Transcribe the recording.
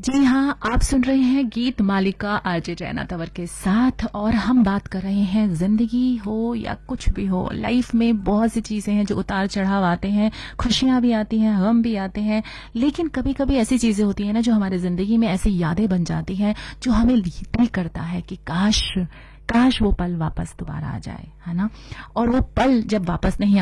जी हाँ, आप सुन रहे हैं गीत मालिका आरजे जैना तंवर के साथ और हम बात कर रहे हैं जिंदगी हो या कुछ भी हो, लाइफ में बहुत सी चीजें हैं जो उतार चढ़ाव आते हैं, खुशियां भी आती हैं, गम भी आते हैं, लेकिन कभी कभी ऐसी चीजें होती हैं ना जो हमारी जिंदगी में ऐसी यादें बन जाती हैं जो हमें दिल करता है कि काश काश वो पल वापस दोबारा आ जाए, है ना। और वो पल जब वापस नहीं